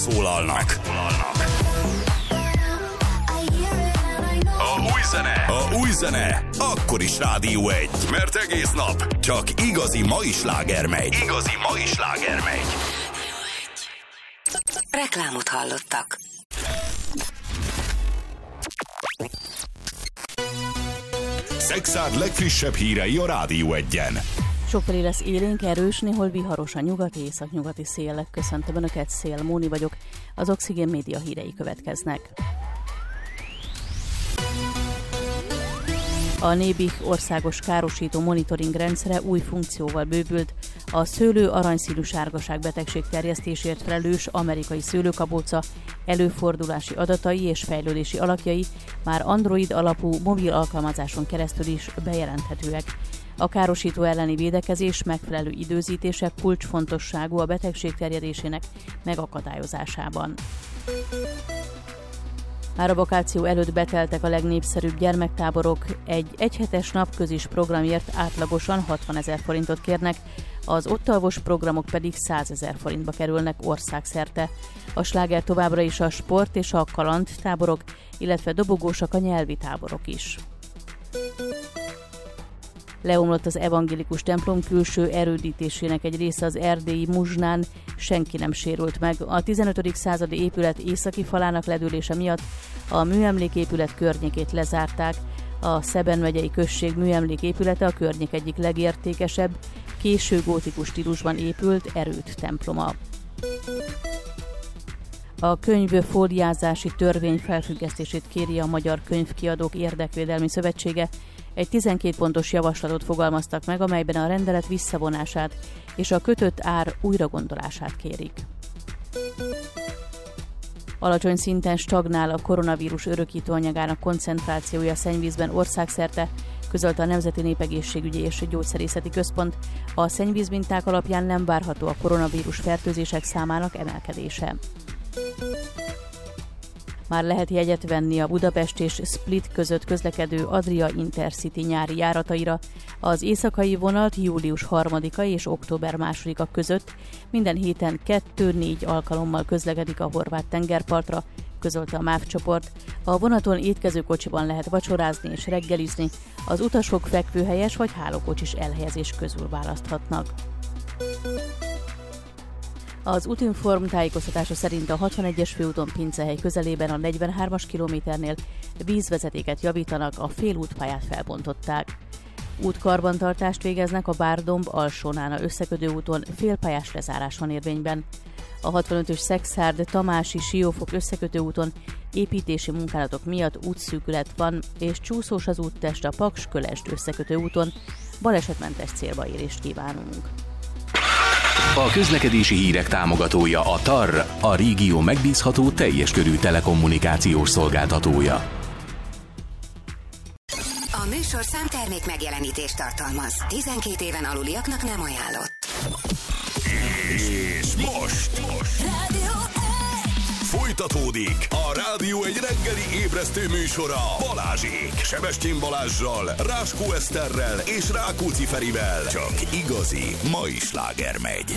Szólalnak. A új zene akkor is Rádió 1, mert egész nap csak igazi mai sláger megy. Reklámot hallottak. Szexárd legfrissebb hírei a Rádió 1-en. Sokfelé lesz élénk, erős, néhol viharos a nyugati, északnyugati széllek. Köszöntöm Önöket, Szél Móni vagyok. Az Oxigén Média hírei következnek. A Nébih országos károsító monitoring rendszere új funkcióval bővült. A szőlő aranyszínű sárgaság betegség terjesztésért felelős amerikai szőlőkabóca előfordulási adatai és fejlődési alakjai már Android alapú mobil alkalmazáson keresztül is bejelenthetőek. A károsító elleni védekezés megfelelő időzítése kulcsfontosságú a betegség terjedésének megakadályozásában. Már a vakáció előtt beteltek a legnépszerűbb gyermektáborok, egy egyhetes napközis programért átlagosan 60 000 forintot kérnek, az ott alvos programok pedig 100 000 forintba kerülnek országszerte. A sláger továbbra is a sport és a kaland táborok, illetve dobogósak a nyelvi táborok is. Leomlott az evangélikus templom külső erődítésének egy része az erdélyi Muzsnán, senki nem sérült meg. A 15. századi épület északi falának ledőlése miatt a műemléképület környékét lezárták. A Szeben megyei község műemléképülete a környék egyik legértékesebb, késő gótikus stílusban épült erőd temploma. A könyv fóliázási törvény felfüggesztését kéri a Magyar Könyvkiadók Érdekvédelmi Szövetsége. Egy 12 pontos javaslatot fogalmaztak meg, amelyben a rendelet visszavonását és a kötött ár újragondolását kérik. Alacsony szinten stagnál a koronavírus örökítőanyagának koncentrációja szennyvízben országszerte, közölte a Nemzeti Népegészségügyi és Gyógyszerészeti Központ. A szennyvízminták alapján nem várható a koronavírus fertőzések számának emelkedése. Már lehet jegyet venni a Budapest és Split között közlekedő Adria Intercity nyári járataira. Az éjszakai vonat július 3-a és október 2-a között minden héten 2-4 alkalommal közlekedik a horvát tengerpartra, közölte a MÁV csoport. A vonaton étkezőkocsiban lehet vacsorázni és reggelizni, az utasok fekvőhelyes vagy hálókocsis elhelyezés közül választhatnak. Az Útinform tájékoztatása szerint a 61-es főúton Pincehely közelében a 43-as kilométernél vízvezetéket javítanak, a félútpályát felbontották. Útkarbantartást végeznek a Bárdomb Alsónána összekötő úton, félpályás lezárás van érvényben. A 65-ös Szexárd Tamási Siófok összekötő úton építési munkálatok miatt útszűkület van, és csúszós az úttest a Paks-Kölesd összekötő úton. Balesetmentes célba érést kívánunk. A közlekedési hírek támogatója a TAR, a régió megbízható teljes körű telekommunikációs szolgáltatója. A műsorszám termék megjelenítést tartalmaz. 12 éven aluliaknak nem ajánlott. És most folytatódik a Rádió 1 reggeli ébresztő műsora Balázsék. Sebestyén Balázssal, Ráskó Eszterrel és Rákóczi Ferivel. Csak igazi mai sláger megy.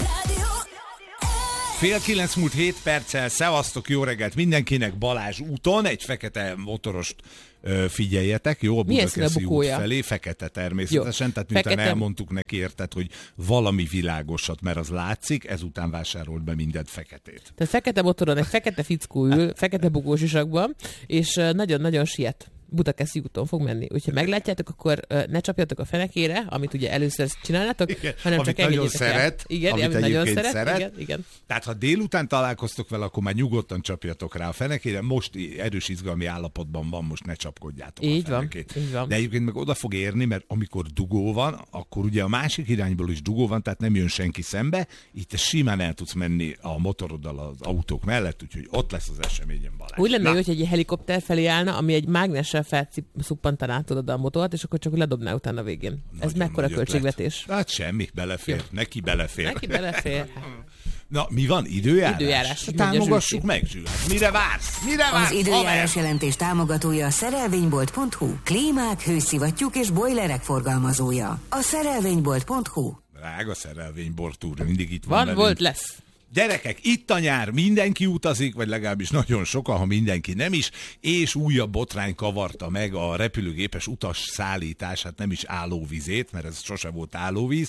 8:30 múlt 7 perccel, szevasztok, jó reggelt mindenkinek. Balázs úton, egy fekete motorost figyeljetek, jó, a Budakeszi út felé, fekete természetesen, jó. Tehát miután elmondtuk neki, érted, hogy valami világosat, mert az látszik, ezután vásárolt be mindent feketét. Tehát fekete motoron egy fekete fickó ül, fekete bugós isakban, és nagyon-nagyon siet. Budakeszi úton fog menni. Úgyhogy meglátjátok, akkor ne csapjatok a fenekére, amit ugye először csinálnátok, igen, hanem csak engedjétek el. Igen, amit nagyon szeret. Igen. Tehát ha délután találkoztok vele, akkor már nyugodtan csapjatok rá a fenekére. Most erős izgalmi állapotban van, most ne csapkodjátok így a fenekét. Van, így van. De egyébként meg oda fog érni, mert amikor dugó van, akkor ugye a másik irányból is dugó van, tehát nem jön senki szembe, így te simán el tudsz menni a motoroddal az autók mellett, úgyhogy ott lesz az eseményen, Balázs. Úgy lenne, hogy egy helikopter felé állna, ami egy mágnessel felszuppantaná tudod a motort, és akkor csak ledobná utána a végén. Ez mekkora költségvetés? Hát semmi, belefér. Jó. Neki belefér. Na, mi van? Időjárás. Támogassuk meg, Zsülát. Mire vársz? Az időjárás jelentés támogatója a szerelvénybolt.hu. Klímák, hőszivattyúk és bojlerek forgalmazója. A szerelvénybolt.hu. Drága szerelvénybolt úr, mindig itt van velünk. Volt, lesz. Gyerekek, itt a nyár, mindenki utazik, vagy legalábbis nagyon sokan, ha mindenki nem is, és újabb botrány kavarta meg a repülőgépes utas szállítását, nem is állóvizét, mert ez sose volt állóvíz,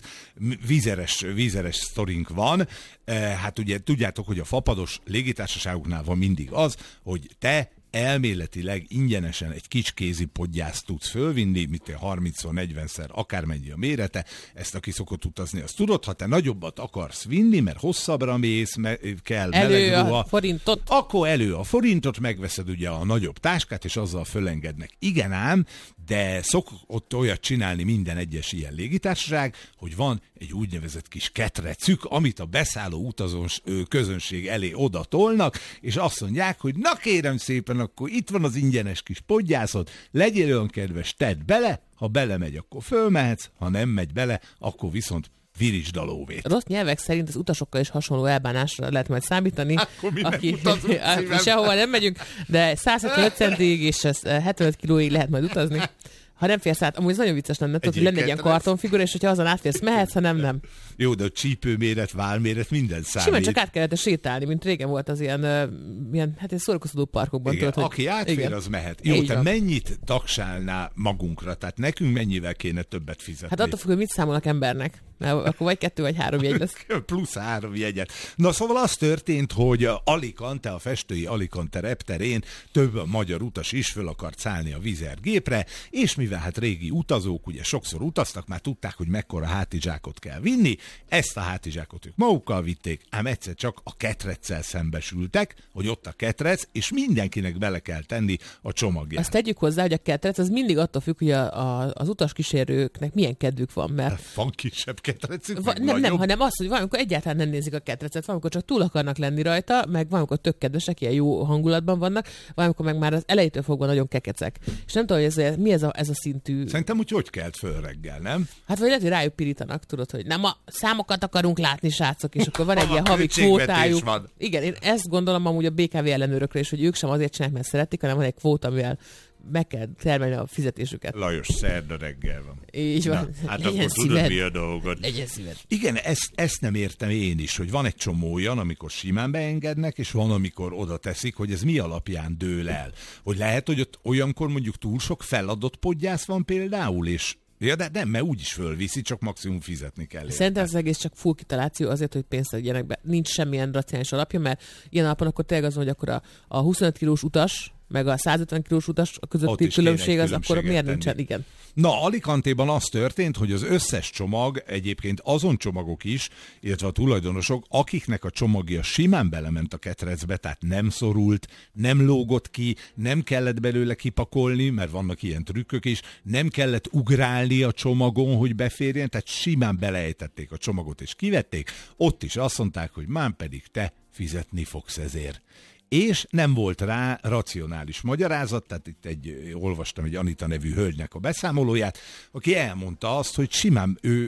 vízeres sztorink van. Hát ugye tudjátok, hogy a fapados légitársaságoknál van mindig az, hogy te elméletileg ingyenesen egy kicskézi podgyászt tudsz fölvinni, mint 30-40-szer, akármennyi a mérete, ezt aki szokott utazni, azt tudod, ha te nagyobbat akarsz vinni, mert hosszabbra mész, kell meleg ruha, a forintot. Akkor elő a forintot, megveszed ugye a nagyobb táskát, és azzal fölengednek. Igen ám, de szokott olyat csinálni minden egyes ilyen légitársaság, hogy van egy úgynevezett kis ketrecük, amit a beszálló utazós közönség elé oda tolnak, és azt mondják, hogy na kérem szépen, akkor itt van az ingyenes kis podgyászod, legyél olyan kedves, tedd bele, ha belemegy, akkor fölmehetsz, ha nem megy bele, akkor viszont virítsd a lóvét. Rossz nyelvek szerint az utasokkal is hasonló elbánásra lehet majd számítani. Akkor mi utazunk sehova nem megyünk, de 175 centig és 75 kilóig lehet majd utazni. Ha nem férsz át, amúgy ez nagyon vicces lenne, tudod, hogy lenne egy ilyen kartonfigura, és hogyha azon átférsz, mehetsz, ha nem. Jó, de a csípőméret, válméret, minden számít. Simán csak át kellett sétálni, mint régen volt az ilyen hát egy szórakoztató parkokban. Igen, tudod, aki átfér, igen, az mehet. Jó, te mennyit tagsálnál magunkra? Tehát nekünk mennyivel kéne többet fizetni? Hát attól függ, hogy mit számolnak embernek. Akkor vagy 2 vagy 3 jegy lesz. Plusz 3 jegyet. Na szóval az történt, hogy Alicante, a festői Alicante repterén több magyar utas is föl akart szállni a Wizz Air gépre, és mivel hát régi utazók ugye sokszor utaztak, már tudták, hogy mekkora hátizsákot kell vinni, ezt a hátizsákot ők magukkal vitték, ám egyszer csak a ketreccel szembesültek, hogy ott a ketrec, és mindenkinek bele kell tenni a csomagját. Azt tegyük hozzá, hogy a ketrec az mindig attól függ, hogy az utaskísérőknek milyen kedvük van, mert van kisebb ketrecük, nem, hanem az, hogy valamikor egyáltalán nem nézik a ketrecet, valamikor csak túl akarnak lenni rajta, meg valamikor tök kedvesek, ilyen jó hangulatban vannak, valamikor meg már az elejétől fogva nagyon kekecek. És nem tudom, hogy mi ez a szintű... Szerintem úgy kelt föl reggel, nem? Hát vagy lehet, hogy rájuk pirítanak, tudod, hogy nem a számokat akarunk látni, srácok, és akkor van egy ilyen havi kvótájuk. Van. Igen, én ezt gondolom amúgy a BKV ellenőrökre is, hogy ők sem azért csinálják, mert szeretik, hanem van egy kvóta, amivel meg kell termelni a fizetésüket. Lajos, szerda reggel van. Így van. Na, hát akkor tudod, mi a dolgod. Legyen szíved. Igen, ezt nem értem én is, hogy van egy csomó olyan, amikor simán beengednek, és van, amikor oda teszik, hogy ez mi alapján dől el. Hogy lehet, hogy ott olyankor mondjuk túl sok feladott podgyász van például, és ja, de nem, mert úgyis fölviszi, csak maximum fizetni kell. Szerintem az egész csak full kitaláció azért, hogy pénzt adjanak be. Nincs semmilyen racionális alapja, mert ilyen alapon akkor tényleg az, hogy akkor a 25 kilós utas, meg a 150 kilós utas a közötti különbség az akkor miért nincsen? Igen. Na, Alicantéban az történt, hogy az összes csomag, egyébként azon csomagok is, illetve a tulajdonosok, akiknek a csomagja simán belement a ketrecbe, tehát nem szorult, nem lógott ki, nem kellett belőle kipakolni, mert vannak ilyen trükkök is, nem kellett ugrálni a csomagon, hogy beférjen, tehát simán beleejtették a csomagot és kivették, ott is azt mondták, hogy már pedig te fizetni fogsz ezért. És nem volt rá racionális magyarázat, tehát itt olvastam egy Anita nevű hölgynek a beszámolóját, aki elmondta azt, hogy simán ő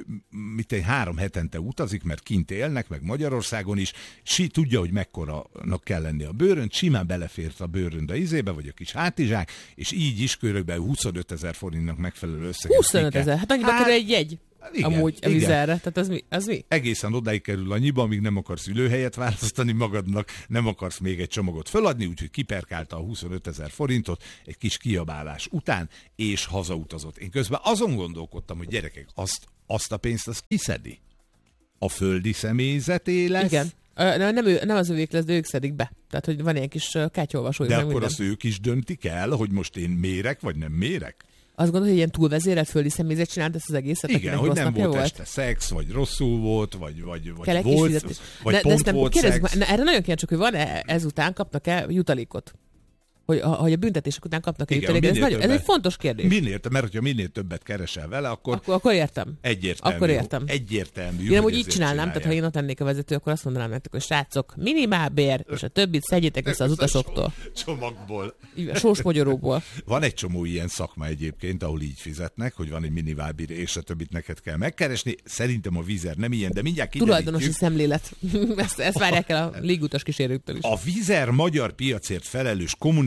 3 hetente utazik, mert kint élnek, meg Magyarországon is, tudja, hogy mekkoranak kell lenni a bőrönt, simán belefért a bőrönd a izébe, vagy a kis hátizsák, és így is körülbelül 25 000 forintnak megfelelő összeget. 25 000, hát annyiba kerül egy jegy. Igen, amúgy a Wizz Airre, tehát az mi? Egészen odáig kerül annyiba, amíg nem akarsz ülőhelyet választani magadnak, nem akarsz még egy csomagot föladni, úgyhogy kiperkálta a 25 000 forintot egy kis kiabálás után, és hazautazott. Én közben azon gondolkodtam, hogy gyerekek, azt a pénzt azt kiszedi? A földi személyzeté lesz? Igen. Nem az övék lesz, de ők szedik be. Tehát, hogy van ilyen kis kártyaolvasójuk. De akkor minden. Azt ők is döntik el, hogy most én mérek, vagy nem mérek? Azt gondolod, hogy ilyen túlvezérelt földi személyzet csinált ezt az egészet? Igen, hogy nem volt este szex, vagy rosszul volt, vagy volt, vagy pont volt szex. Erre nagyon kíváncsi, hogy van-e ezután, kapnak-e jutalékot? Hogy a büntetések után kapnak egy jutalékot. Ez egy fontos kérdés. Mert hogyha minél többet keresel vele, akkor értem. Egyértelmű. Én amúgy így csinálnám, tehát ha én ott lennék a vezető, akkor azt mondanám nektek, hogy srácok, minimálbér, és a többit szedjétek vissza az utasoktól. Csomagból. Sósmogyoróból. Van egy csomó ilyen szakma egyébként, ahol így fizetnek, hogy van egy minimálbér, és a többit neked kell megkeresni. Szerintem a Wizz Air nem ilyen, de mindjárt kiderítjük. Tulajdonosi szemlélet. Ezt várják el a légutas kísérőktől is. A Wizz Air magyar piacért felelős kommunikáció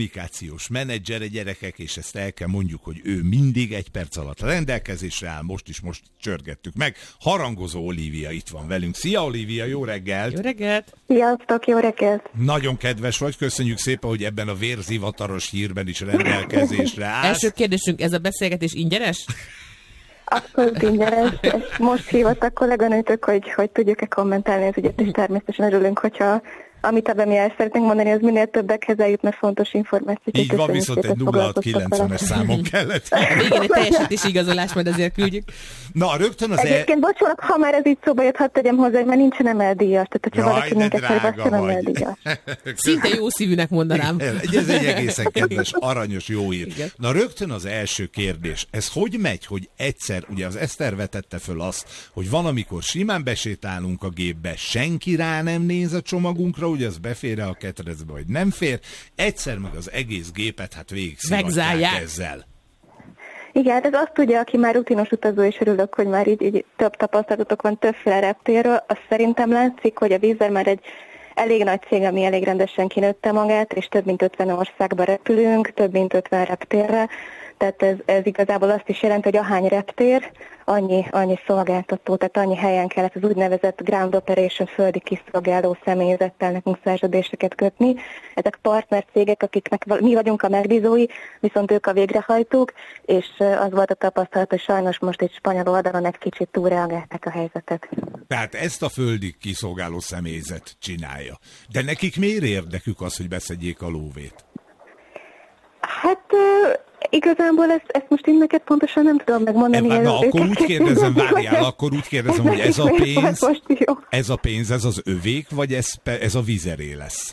kommunikációs menedzsere, gyerekek, és ezt el kell mondjuk, hogy ő mindig 1 perc alatt rendelkezésre áll, most csörgettük meg. Harangozó Olivia itt van velünk. Szia Olivia, jó reggelt! Jó reggelt! Sziasztok, jó reggelt! Nagyon kedves vagy, köszönjük szépen, hogy ebben a vérzivataros hírben is rendelkezésre állsz. Első kérdésünk, ez a beszélgetés ingyenes? Abszolút ingyenes. Most hívott a kolléganőtök, hogy tudjuk-e kommentálni az ügyet, és természetesen örülünk, hogyha amit ebben mi el szeretnénk mondani, az minél többekhez eljut, mert fontos információt. Így van, viszont egy 0690-es számon kellett. Végén egy teljesítési igazolás, majd azért küldjük. Na, rögtön az... Egyébként bocsánat, ha már ez így szóba jött, hadd tegyem hozzá, hogy már nincsen emeldíjas. Tehát, hogyha valaki minket felveszem emeldíjas. Szinte jó szívűnek mondanám. Ez egy egészen kedves, aranyos, jó ír. Igen. Na, rögtön az első kérdés. Ez hogy megy, hogy egyszer, ugye az Eszter vetette föl azt, hogy van, amikor simán besétálunk a gépbe, senki rá nem néz a csomagunkra, ugye az befér a ketrecbe, vagy nem fér, egyszer meg az egész gépet hát végig szivatják ezzel. Igen, hát ez azt tudja, aki már rutinos utazó, és örülök, hogy már így több tapasztalatotok van többféle reptérről, azt szerintem látszik, hogy a Wizz Air már egy elég nagy cég, ami elég rendesen kinőtte magát, és több mint 50 országba repülünk, több mint 50 reptérre, tehát ez igazából azt is jelenti, hogy ahány reptér, annyi szolgáltató, tehát annyi helyen kellett az úgynevezett ground operation földi kiszolgáló személyzettel nekünk szerződéseket kötni. Ezek partnercégek, akiknek mi vagyunk a megbízói, viszont ők a végrehajtók, és az volt a tapasztalat, hogy sajnos most egy spanyol oldalon egy kicsit túlreagálták a helyzetet. Tehát ezt a földi kiszolgáló személyzet csinálja. De nekik miért érdekük az, hogy beszedjék a lóvét? Hát... Igazából ezt most én neked pontosan nem tudom megmondani. Na, akkor úgy kérdezem, várjál, hogy ez a pénz, ez az övék, vagy ez a Wizz Airé lesz?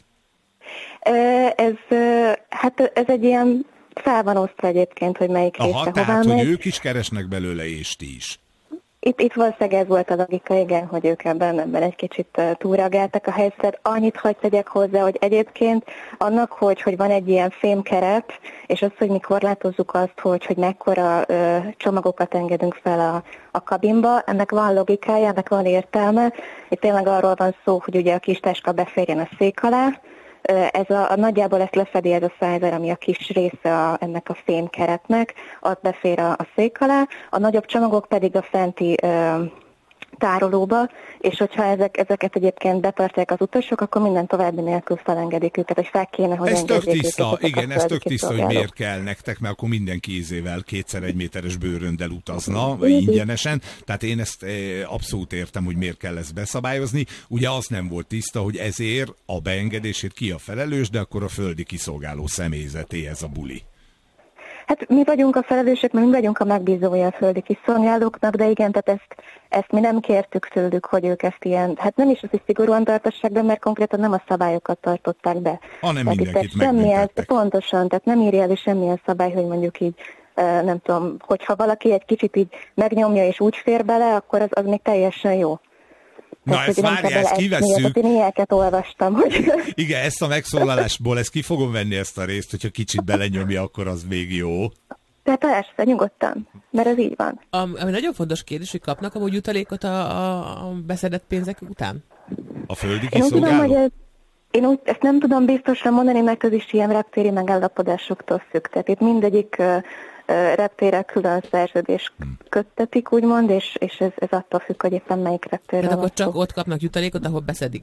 Ez egy ilyen fel van osztva egyébként, hogy melyik része hová tehát, megy. hogy ők is keresnek belőle, és ti is. Itt valószínűleg ez volt a logika, igen, hogy ők ebben egy kicsit túlreagáltak a helyzetet. Annyit hagy tegyek hozzá, hogy egyébként annak, hogy van egy ilyen fémkeret, és az, hogy mi korlátozzuk azt, hogy mekkora csomagokat engedünk fel a kabinba, ennek van logikája, ennek van értelme. Itt tényleg arról van szó, hogy ugye a kis táska beférjen a szék alá. Nagyjából ezt lefedi ez a sizer, ami a kis része ennek a fémkeretnek, az befér a szék alá, a nagyobb csomagok pedig a fenti tárolóba, és hogyha ezeket egyébként betartják az utasok, akkor minden további nélkül felengedik őket, és fel kéne, hogy ez tök tiszta, igen, ez tök tiszta, hogy miért kell nektek, mert akkor mindenki ízével 2x1 méteres bőröndel utazna, ingyenesen, tehát én ezt abszolút értem, hogy miért kell ezt beszabályozni. Ugye az nem volt tiszta, hogy ezért a beengedését ki a felelős, de akkor a földi kiszolgáló személyzeté ez a buli. Hát mi vagyunk a felelősök, mert mi vagyunk a megbízója a földi kiszolgálóknak, de igen, tehát ezt mi nem kértük tőlük, hogy ők ezt ilyen, hát nem is az, hogy szigorúan tartassák be, mert konkrétan nem a szabályokat tartották be. Hanem mindenkit megbüntettek. Pontosan, tehát nem írja elő semmilyen szabály, hogy mondjuk így, nem tudom, hogyha valaki egy kicsit így megnyomja és úgy fér bele, akkor az még teljesen jó. Na, ezt várjál, ezt kivesszük. Én ilyeket olvastam, hogy... Igen, ezt a megszólalásból, ezt ki fogom venni ezt a részt, hogyha kicsit belenyomja, akkor az még jó. Tehát persze, nyugodtan, mert ez így van. Ami nagyon fontos kérdés, hogy kapnak amúgy jutalékot a beszedett pénzek után? A földi kiszolgáló? Én ezt nem tudom biztosan mondani, mert ez is ilyen reptéri megállapodásoktól függ. Tehát itt mindegyik reptérrel külön szerződés köttetik, úgymond, és ez attól függ, hogy éppen melyik reptérről. Tehát akkor csak ott kapnak jutalékot, ahol beszedik?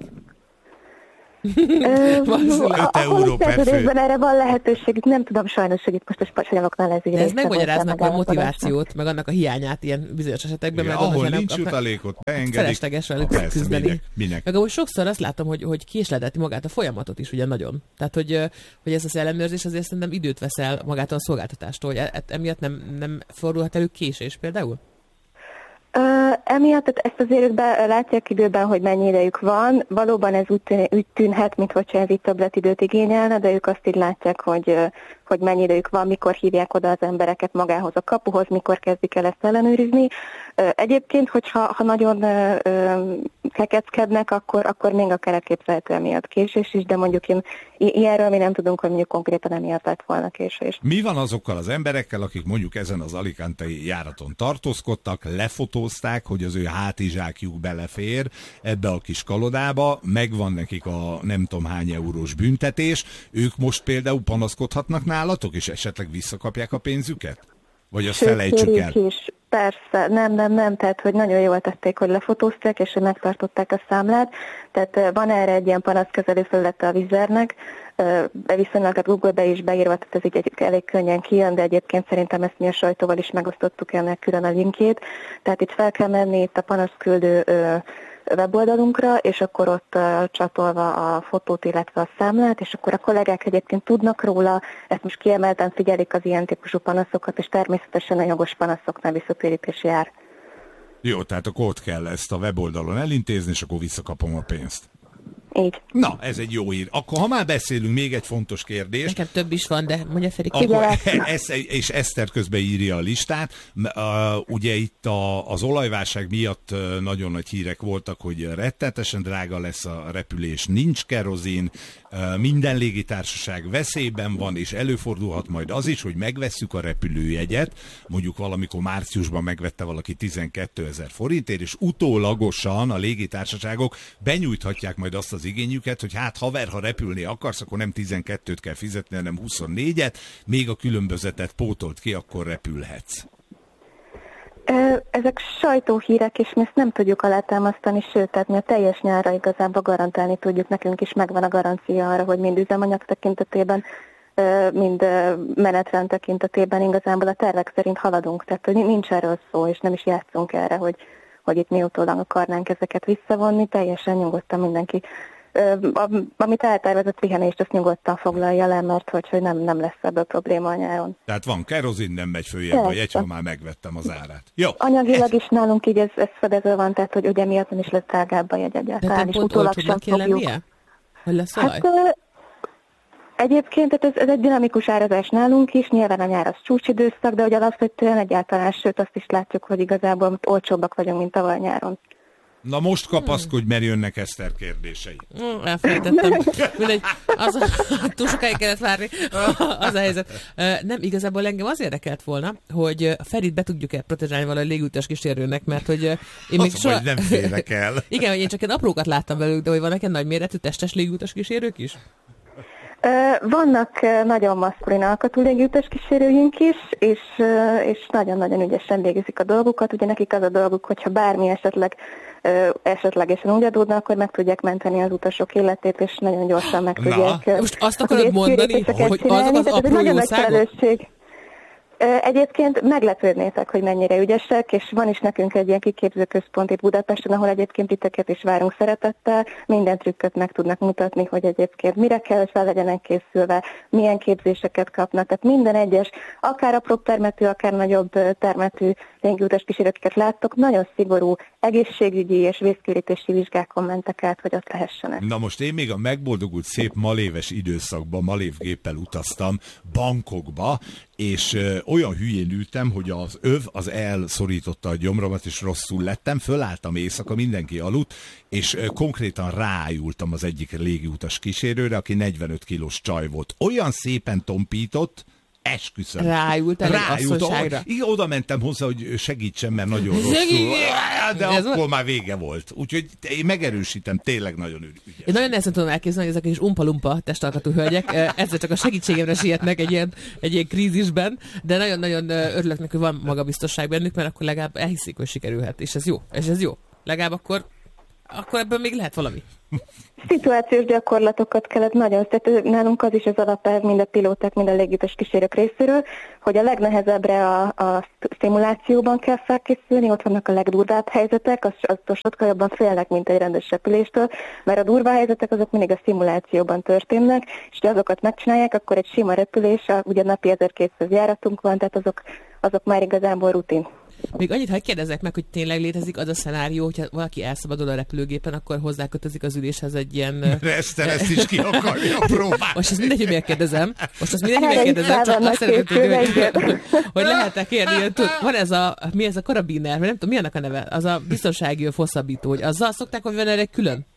5 euró per fő. Erre van lehetőség, nem tudom sajnos, hogy itt most a spanyoloknál ez így. De ez megmagyaráznak a motivációt, meg annak a hiányát ilyen bizonyos esetekben. Igen, ahol nincs jutalékot, beengedik. Felesleges velük küzdeni. Meg ahogy sokszor azt látom, hogy késledeti magát a folyamatot is ugye nagyon. Tehát, hogy ez az ellenőrzés azért szerintem időt vesz el magától a szolgáltatást, hogy emiatt nem fordulhat elő késés például? Emiatt ezt azért ők látják időben, hogy mennyi idejük van. Valóban ez úgy tűnhet, mintha ez így többletidőt igényelne, de ők azt így látják, hogy mennyi idejük van, mikor hívják oda az embereket magához a kapuhoz, mikor kezdik el ezt ellenőrizni. Egyébként, hogyha nagyon kekeckednek, akkor még akár elképzelhető emiatt késés is, de mondjuk ilyenről mi nem tudunk, hogy mondjuk konkrétan emiatt lett volna késés. Mi van azokkal az emberekkel, akik mondjuk ezen az alicantei járaton tartózkodtak, lefotózták lefotózták, hogy az ő hátizsákjuk belefér ebbe a kis kalodába, megvan nekik a nem tudom hány eurós büntetés, ők most például panaszkodhatnak nálatok, és esetleg visszakapják a pénzüket? Vagy azt felejtsük el? Is. Persze, nem, tehát hogy nagyon jól tették, hogy lefotózták, és hogy megtartották a számlát, tehát van erre egy ilyen panaszkezelő felülete a Vizernek, viszonylag a Google-be is beírva, tehát ez így elég könnyen kijön, de egyébként szerintem ezt mi a sajtóval is megosztottuk ennek külön a linkjét, tehát itt fel kell menni itt a panaszküldő weboldalunkra, és akkor ott csatolva a fotót, illetve a számlát, és akkor a kollégák egyébként tudnak róla, ezt most kiemelten figyelik az ilyen típusú panaszokat, és természetesen a jogos panaszoknál visszatérítés jár. Jó, tehát akkor ott kell ezt a weboldalon elintézni, és akkor visszakapom a pénzt. Így. Na, ez egy jó hír. Akkor, ha már beszélünk, még egy fontos kérdés. Nekem több is van, de mondja Feri. És Eszter közben írja a listát. Ugye itt az olajválság miatt nagyon nagy hírek voltak, hogy rettenetesen drága lesz a repülés, nincs kerozin, minden légitársaság veszélyben van, és előfordulhat majd az is, hogy megvesszük a repülőjegyet, mondjuk valamikor márciusban megvette valaki 12 000 forintért, és utólagosan a légitársaságok benyújthatják majd azt az igényüket, hogy hát haver, ha repülni akarsz, akkor nem 12-t kell fizetni, hanem 24-et, még a különbözetet pótolt ki, akkor repülhetsz. Ezek sajtóhírek, és mi ezt nem tudjuk alátámasztani, sőt, tehát mi a teljes nyárra igazából garantálni tudjuk, nekünk is megvan a garancia arra, hogy mind üzemanyag tekintetében, mind menetrend tekintetében igazából a tervek szerint haladunk, tehát hogy nincs erről szó, és nem is játszunk erre, hogy itt mi utólag akarnánk ezeket visszavonni, teljesen nyugodtan mindenki. Amit eltervezett pihenést, azt nyugodtan foglalja le, mert hogy nem lesz ebből probléma a nyáron. Tehát van kerozin, nem megy följebb a jegy, ha már megvettem az árát. Jó. Anyagilag is nálunk így ez fedező van, tehát hogy ugye miatt nem is lesz drágább a jegy egyáltalán, és utólag sem fogjuk. Hogy lesz olaj? Hát, egyébként ez egy dinamikus árazás nálunk is, nyilván a nyár az csúcsidőszak, de hogy alapvetően egyáltalán, sőt azt is látjuk, hogy igazából olcsóbbak vagyunk, mint tavaly nyáron. Na most kapaszkodj, mert jönnek Eszter kérdései. Elfelejtettem. Mindegy, túl sokáig kellett várni. Az a helyzet. Nem, igazából engem az érdekelt volna, hogy Ferit be tudjuk-e protezsálni valahogy légutas kísérőnek, mert hogy én még soha... nem férek el. Igen, hogy én csak ilyen aprókat láttam belőlük, de hogy vannak ilyen nagyméretű testes légutas kísérők is? Vannak nagyon maszkulin alkatú légiutas kísérőink is, és nagyon-nagyon ügyesen végzik a dolgukat. Ugye nekik az a dolguk, hogyha bármi esetlegesen úgy adódna, akkor meg tudják menteni az utasok életét, és nagyon gyorsan meg tudják. Most azt akarod mondani, hogy azok az apró jószágok? Egyébként meglepődnétek, hogy mennyire ügyesek, és van is nekünk egy ilyen kiképzőközpont itt Budapesten, ahol egyébként titeket is várunk szeretettel, minden trükköt meg tudnak mutatni, hogy egyébként mire kell, hogy fel legyenek készülve, milyen képzéseket kapnak, tehát minden egyes, akár apróbb termetű, akár nagyobb termetű légiutas kísérőket láttok, nagyon szigorú egészségügyi és vészkirítési vizsgákon mentek át, hogy ott lehessenek. Na most én még a megboldogult szép maléves időszakban malévgéppel utaztam Bangkokba, és olyan hülyén ültem, hogy az az elszorította a gyomromat, és rosszul lettem, fölálltam éjszaka, mindenki aludt, és konkrétan rájultam az egyik légiutas kísérőre, aki 45 kilós csaj volt. Olyan szépen tompított, esküszöm. Rájultam. Igen, oda mentem hozzá, hogy segítsen, mert nagyon rosszul. De akkor már vége volt. Úgyhogy én megerősítem, tényleg nagyon ügyes. Én nagyon nehezen tudom elképzelni, hogy ezek is umpa-lumpa testalkatú hölgyek. Ezzel csak a segítségemre sietnek egy ilyen krízisben, de nagyon-nagyon örülök neki, hogy van magabiztosság bennük, mert akkor legalább elhiszik, hogy sikerülhet. És ez jó. Legalább akkor ebből még lehet valami. Szituációs gyakorlatokat kellett nagyon, tehát nálunk az is az alapelv, mind a pilóták, mind a légiutas kísérők részéről, hogy a legnehezebbre a szimulációban kell felkészülni, ott vannak a legdurvább helyzetek, az sokkal jobban félnek, mint egy rendes repüléstől, mert a durvá helyzetek azok mindig a szimulációban történnek, és ha azokat megcsinálják, akkor egy sima repülés, ugye napi 1200 járatunk van, tehát azok már igazából rutin. Még annyit, ha kérdezek meg, hogy tényleg létezik az a szenárió, hogyha valaki elszabadul a repülőgépen, akkor hozzákötözik az üléshez egy ilyen... Ezt is ki akarja próbálni. Most ez mindegy, hogy miért kérdezem. Csak azt szeretném tudni, hogy lehet-e kérni, van mi ez a karabiner, vagy nem tudom, mi annak a neve? Az a biztonsági hosszabbító, hogy azzal szokták, hogy van erre külön?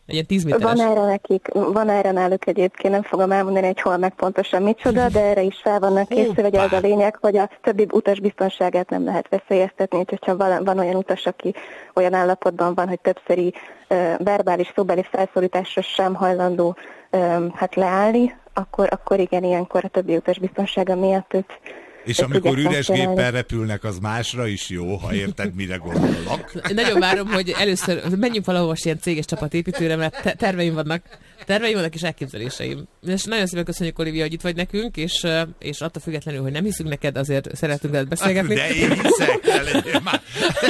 Egy ilyen 10 méteres. Van erre náluk egyébként, nem fogom elmondani, hogy hol meg pontosan micsoda, de erre is fel vannak készülve, hogy az a lényeg, hogy a többi utas biztonságát nem lehet veszélyeztetni, hogyha van olyan utas, aki olyan állapotban van, hogy többszöri verbális, szóbeli felszólításra sem hajlandó leállni, akkor igen, ilyenkor a többi utas biztonsága miatt őt. És amikor üres géppel repülnek, az másra is jó, ha érted, mire gondolok. Nagyon várom, hogy először menjünk valahol ilyen céges csapatépítőre, mert terveim vannak és elképzeléseim. És nagyon szépen köszönjük, Olivia, hogy itt vagy nekünk, és attól függetlenül, hogy nem hiszünk neked, azért szeretünk veled beszélgetni. De én hiszek, legyél már.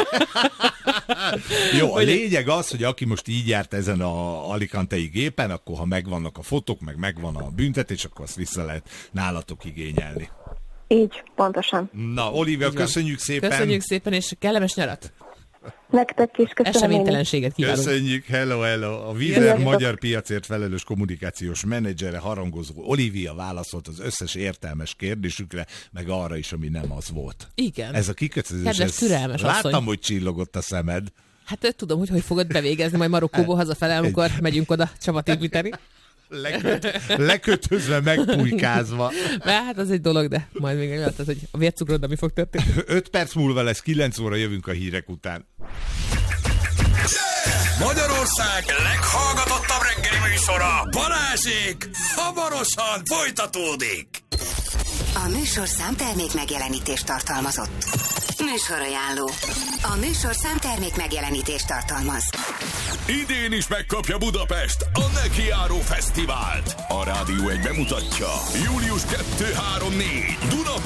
Jó, a lényeg az, hogy aki most így járt ezen a alicantei gépen, akkor ha megvannak a fotók, meg megvan a büntetés, akkor azt vissza lehet nálatok igényelni. Így, pontosan. Na, Olivia, köszönjük szépen. Köszönjük szépen, és kellemes nyarat. Nektek is köszönöm. Eseménytelenséget kívánunk. Köszönjük, hello. A Wiener magyar piacért felelős kommunikációs menedzsere, harangozó Olivia válaszolt az összes értelmes kérdésükre, meg arra is, ami nem az volt. Igen. Ez a kikötözés, kedves, türelmes láttam, asszony. hogy csillogott a szemed. Hát tudom, hogy fogod bevégezni majd Marokkóból hazafele, amikor megyünk oda csapatépíteni. Lekötözve, megpulykázva. Hát az egy dolog, de majd még látod, hogy a vércukrodban mi fog történni. 5 perc múlva lesz, 9 óra jövünk a hírek után. Magyarország leghallgatottabb reggeli műsora, Balázsék hamarosan folytatódik. A műsorszám termék megjelenítést tartalmazott. Műsorajánló. A műsorszám termék megjelenítést tartalmaz. Idén is megkapja Budapest a Nekiáró Fesztivált. A Rádió 1 bemutatja. Július 2-3-4 Duna